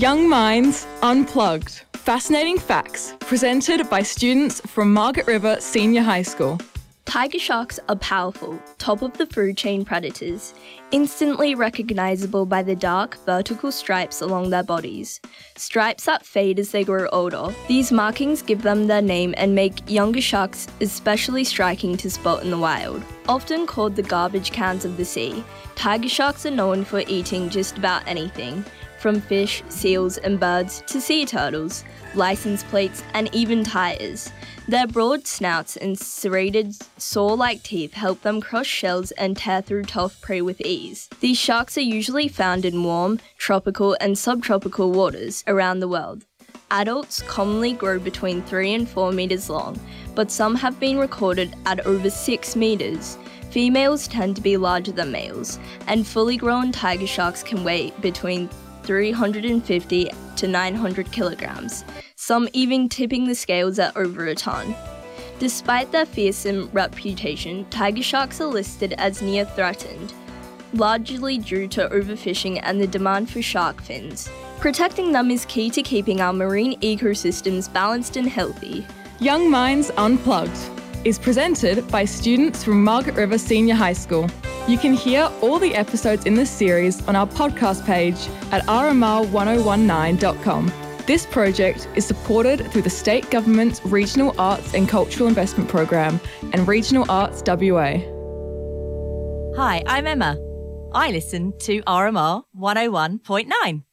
Young Minds Unplugged. Fascinating facts presented by students from Margaret River Senior High School. Tiger sharks are powerful, top-of-the-food chain predators, instantly recognisable by the dark, vertical stripes along their bodies. Stripes that fade as they grow older. These markings give them their name and make younger sharks especially striking to spot in the wild. Often called the garbage cans of the sea, tiger sharks are known for eating just about anything, from fish, seals and birds to sea turtles, license plates and even tires. Their broad snouts and serrated, saw-like teeth help them crush shells and tear through tough prey with ease. These sharks are usually found in warm, tropical and subtropical waters around the world. Adults commonly grow between 3 and 4 meters long, but some have been recorded at over 6 meters. Females tend to be larger than males, and fully grown tiger sharks can weigh between 350 to 900 kilograms, some even tipping the scales at over a ton. Despite their fearsome reputation, tiger sharks are listed as near threatened, largely due to overfishing and the demand for shark fins. Protecting them is key to keeping our marine ecosystems balanced and healthy. Young Minds Unplugged is presented by students from Margaret River Senior High School. You can hear all the episodes in this series on our podcast page at rmr1019.com. This project is supported through the State Government's Regional Arts and Cultural Investment Program and Regional Arts WA. Hi, I'm Emma. I listen to RMR 101.9.